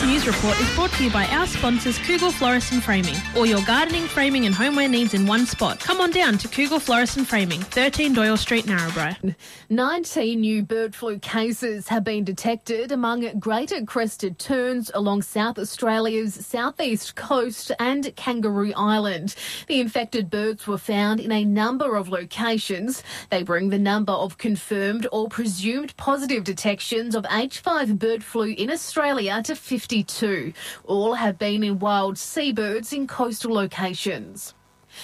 News Report is brought to you by our sponsors Cougal Florist and Framing. All your gardening, framing and homeware needs in one spot. Come on down to Cougal Florist and Framing, 13 Doyle Street, Narrabri. 19 new bird flu cases have been detected among greater crested terns along South Australia's southeast coast and Kangaroo Island. The infected birds were found in a number of locations. They bring the number of confirmed or presumed positive detections of H5 bird flu in Australia to 52. All have been in wild seabirds in coastal locations.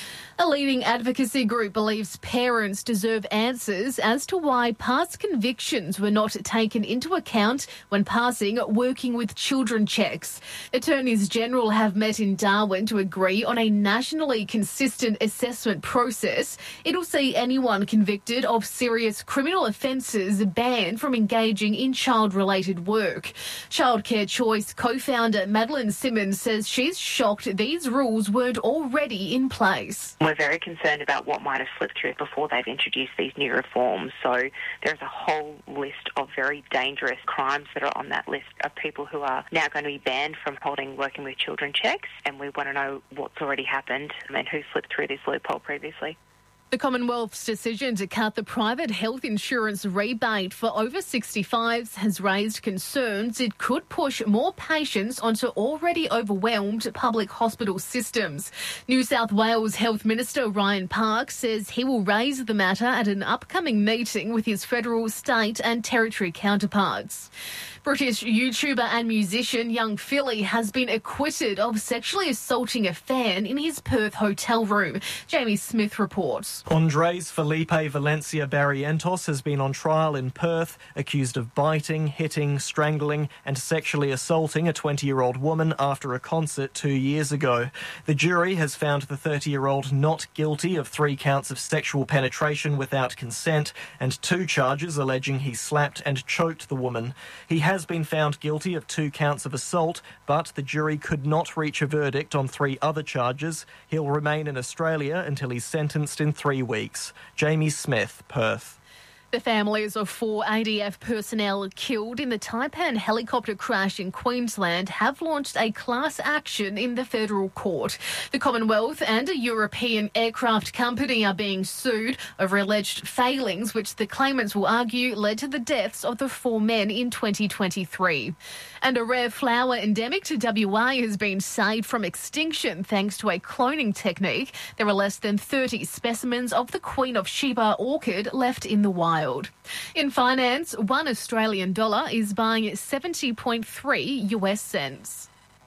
A leading advocacy group believes parents deserve answers as to why past convictions were not taken into account when passing working with children checks. Attorneys General have met in Darwin to agree on a nationally consistent assessment process. It'll see anyone convicted of serious criminal offences banned from engaging in child-related work. Childcare Choice co-founder Madeline Simmons says she's shocked these rules weren't already in place. We're very concerned about what might have slipped through before they've introduced these new reforms. So there's a whole list of very dangerous crimes that are on that list of people who are now going to be banned from holding working with children checks, and we want to know what's already happened and who slipped through this loophole previously. The Commonwealth's decision to cut the private health insurance rebate for over 65s has raised concerns it could push more patients onto already overwhelmed public hospital systems. New South Wales Health Minister Ryan Park says he will raise the matter at an upcoming meeting with his federal, state and territory counterparts. British YouTuber and musician Young Philly has been acquitted of sexually assaulting a fan in his Perth hotel room. Jamie Smith reports. Andres Felipe Valencia Barrientos has been on trial in Perth, accused of biting, hitting, strangling and sexually assaulting a 20-year-old woman after a concert 2 years ago. The jury has found the 30-year-old not guilty of 3 counts of sexual penetration without consent and 2 charges alleging he slapped and choked the woman. He has been found guilty of 2 counts of assault, but the jury could not reach a verdict on 3 other charges. He'll remain in Australia until he's sentenced in 3 weeks. Jamie Smith, Perth. The families of 4 ADF personnel killed in the Taipan helicopter crash in Queensland have launched a class action in the federal court. The Commonwealth and a European aircraft company are being sued over alleged failings, which the claimants will argue led to the deaths of the 4 men in 2023. And a rare flower endemic to WA has been saved from extinction thanks to a cloning technique. There are less than 30 specimens of the Queen of Sheba orchid left in the wild. In finance, $1 Australian dollar is buying 70.3 US cents.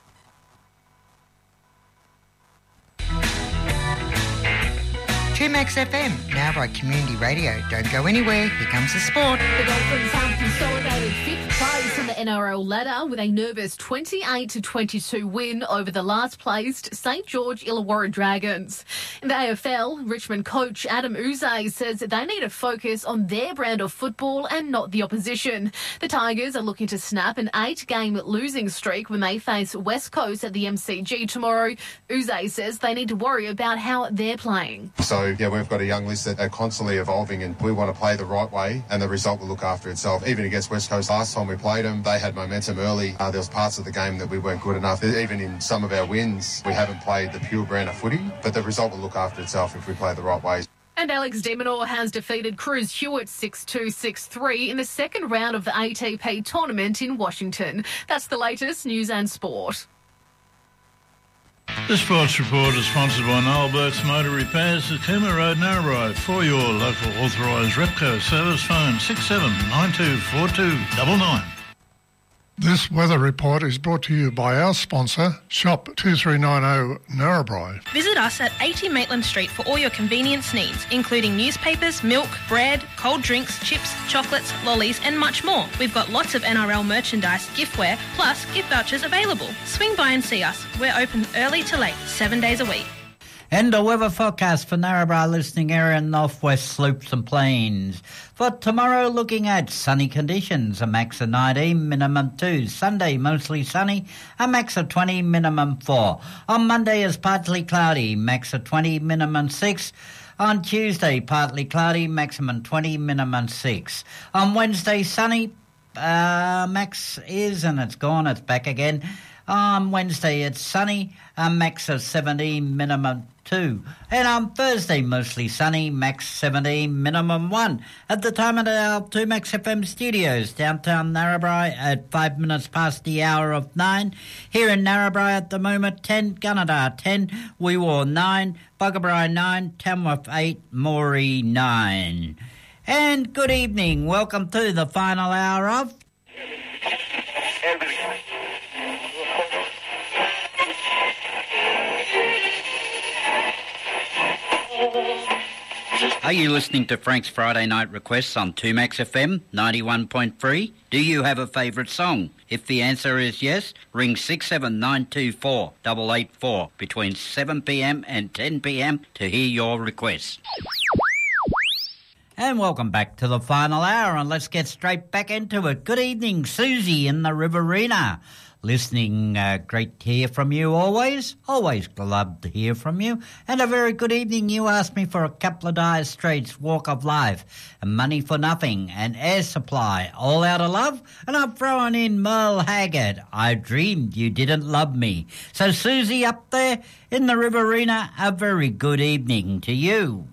Max FM, Narrabri Community Radio. Don't go anywhere. Here comes the sport. The Dolphins have consolidated 5th place in the NRL ladder with a nervous 28-22 win over the last-placed St George Illawarra Dragons. In the AFL, Richmond coach Adam Uze says they need to focus on their brand of football and not the opposition. The Tigers are looking to snap an 8-game losing streak when they face West Coast at the MCG tomorrow. Uze says they need to worry about how they're playing. So, yeah, we've got a young list that are constantly evolving and we want to play the right way and the result will look after itself. Even against West Coast last time we played them, they had momentum early. There was parts of the game that we weren't good enough. Even in some of our wins, we haven't played the pure brand of footy, but the result will look after itself if we play the right way. And Alex de Minaur has defeated Cruz Hewitt 6-2, 6-3 in the second round of the ATP tournament in Washington. That's the latest news and sport. The Sports Report is sponsored by Noel Burke's Motor Repairs at Cooma Road, Narrabri. For your local authorised Repco service, phone 67924299. This weather report is brought to you by our sponsor, Shop 2390 Narrabri. Visit us at 80 Maitland Street for all your convenience needs, including newspapers, milk, bread, cold drinks, chips, chocolates, lollies and much more. We've got lots of NRL merchandise, giftware, plus gift vouchers available. Swing by and see us. We're open early to late, 7 days a week. And the weather forecast for Narrabri listening area and northwest slopes and plains. For tomorrow, looking at sunny conditions, a max of 19, minimum 2. Sunday, mostly sunny, a max of 20, minimum 4. On Monday is partly cloudy, max of 20, minimum 6. On Tuesday, partly cloudy, maximum 20, minimum 6. On Wednesday, sunny, max is, and it's gone, it's back again. On Wednesday it's sunny, a max of 17, minimum 2. And on Thursday mostly sunny, max 17, minimum 1. At the time of our 2 Max FM studios, downtown Narrabri at 5 minutes past the hour of 9. Here in Narrabri at the moment, 10, Gunnedah 10, Wee Waa 9, Bugabri 9, Tamworth 8, Moree 9. And good evening, welcome to the final hour of... Are you listening to Frank's Friday Night Requests on 2 Max FM 91.3? Do you have a favourite song? If the answer is yes, ring 67924 884 between 7pm and 10pm to hear your request. And welcome back to the final hour, and let's get straight back into it. Good evening, Susie in the Riverina. Listening, great to hear from you always. Always love to hear from you. And a very good evening. You asked me for a couple of Dire Straits, Walk of Life, and Money for Nothing, and Air Supply, All Out of Love. And I'm throwing in Merle Haggard, I Dreamed You Didn't Love Me. So Susie up there in the Riverina, a very good evening to you.